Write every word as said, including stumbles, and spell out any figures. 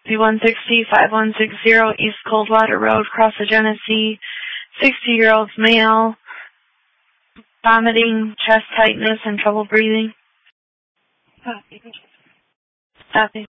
C one sixty, five one six zero East Coldwater Road, Cross the Genesee, sixty-year-old male, vomiting, chest tightness, and trouble breathing. Copy. Copy.